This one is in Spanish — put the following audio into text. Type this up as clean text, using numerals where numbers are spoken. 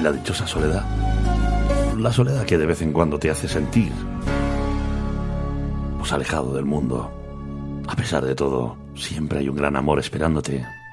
la dichosa soledad. La soledad que de vez en cuando te hace sentir pues alejado del mundo. A pesar de todo, siempre hay un gran amor esperándote.